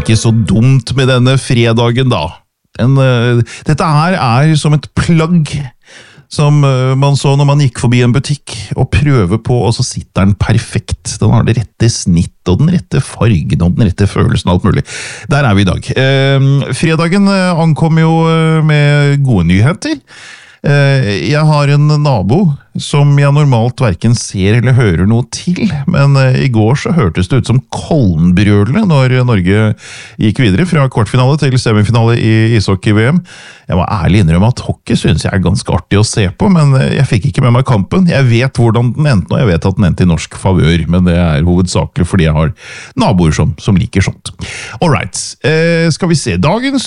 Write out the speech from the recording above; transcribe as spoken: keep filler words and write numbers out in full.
ikke så dumt med denne fredagen da. En, uh, dette her er som et plagg som uh, man så når man gikk forbi en butikk og prøver på, og så sitter den perfekt. Den har det rette snitt, og den rette fargen, og den rette følelsen, og alt mulig. Der er vi i dag. Uh, fredagen uh, ankom jo uh, med gode nyheter. Uh, jeg har en nabo som jeg normalt hverken ser eller hører noe til, men uh, i går så hørtes det ut som Kollenbrølet når Norge gikk videre fra kvartfinale til semifinale i ishockey-V M. Jeg må ærlig innrømme at hockey synes jeg er ganske artig å se på, men uh, jeg fikk ikke med meg kampen. Jeg vet hvordan den endte, og jeg vet at den endte i norsk favør, men det er hovedsakelig fordi jeg har naboer som, som liker sånt. Alright, uh, skal vi se. Dagens